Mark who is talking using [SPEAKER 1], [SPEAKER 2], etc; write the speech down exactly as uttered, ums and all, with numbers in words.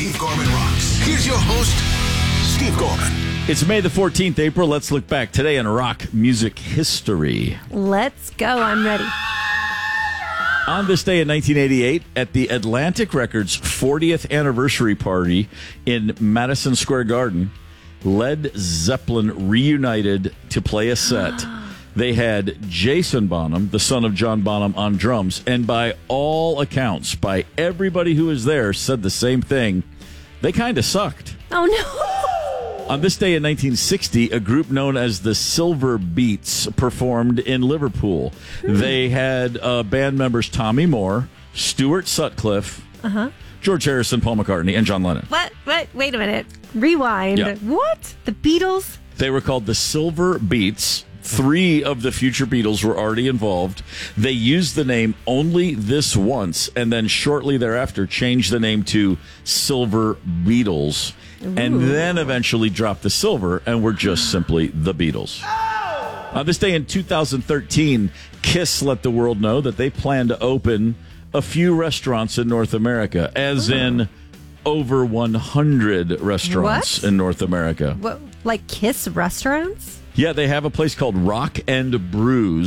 [SPEAKER 1] Steve Gorman Rocks. Here's your host, Steve Gorman.
[SPEAKER 2] It's May the fourteenth, April. Let's look back today in rock music history.
[SPEAKER 3] Let's go. I'm ready.
[SPEAKER 2] On this day in nineteen eighty-eight, at the Atlantic Records fortieth anniversary party in Madison Square Garden, Led Zeppelin reunited to play a set. They had Jason Bonham, the son of John Bonham, on drums. And by all accounts, by everybody who was there, said the same thing. They kind of sucked.
[SPEAKER 3] Oh, no.
[SPEAKER 2] On this day in nineteen sixty, a group known as the Silver Beats performed in Liverpool. Hmm. They had uh, band members Tommy Moore, Stuart Sutcliffe, uh-huh. George Harrison, Paul McCartney, and John Lennon.
[SPEAKER 3] What? What? Wait a minute. Rewind.
[SPEAKER 2] Yeah.
[SPEAKER 3] What? The Beatles?
[SPEAKER 2] They were called the Silver Beats. Three of the future Beatles were already involved. They used the name only this once, and then shortly thereafter changed the name to Silver Beatles. Ooh. And then eventually dropped the silver and were just simply the Beatles. Oh! On this day in two thousand thirteen, Kiss let the world know that they plan to open a few restaurants in North America, as oh. in over one hundred restaurants
[SPEAKER 3] what?
[SPEAKER 2] in North America.
[SPEAKER 3] What, like Kiss restaurants?
[SPEAKER 2] Yeah, they have a place called Rock and Brews.